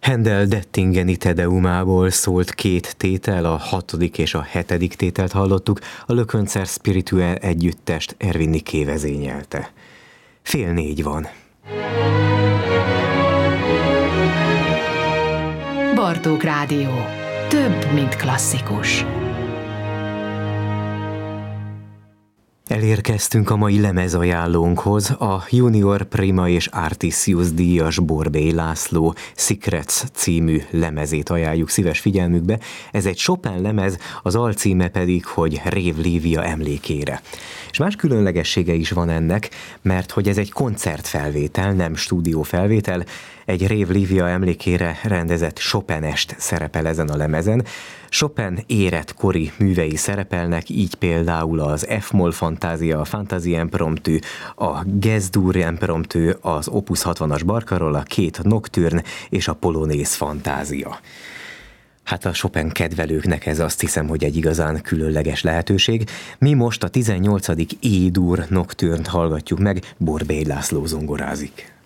Händel Dettingeni Tedeumából szólt két tétel, a 6. és a 7. tételt hallottuk, a Le Concert Spirituel együttest Ervin Niké vezényelte. 3:30 van. Bartók Rádió. Több, mint klasszikus. Elérkeztünk a mai lemezajánlónkhoz, a Junior Prima és Artisius díjas Borbély László Secrets című lemezét ajánljuk szíves figyelmükbe. Ez egy Chopin lemez, az alcíme pedig, hogy Rév Lívia emlékére. És más különlegessége is van ennek, mert hogy ez egy koncertfelvétel, nem stúdiófelvétel, egy Rév Lívia emlékére rendezett Chopin-est szerepel ezen a lemezen. Chopin életkori művei szerepelnek, így például az F-moll fantázia, a Fantasie Impromptu, a Gess-dur Impromptu, az Opus 60-as barkarolla, 2 nocturne és a Polonaise fantázia. Hát a Chopin kedvelőknek ez azt hiszem, hogy egy igazán különleges lehetőség. Mi most a 18. E-dur nocturne hallgatjuk meg, Borbély László zongorázik.